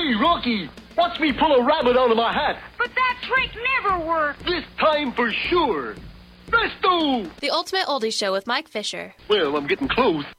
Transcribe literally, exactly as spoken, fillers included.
Hey, Rocky, watch me pull a rabbit out of my hat. But that trick never worked. This time for sure. Presto! The Ultimate Oldie Show with Mike Fisher. Well, I'm getting close.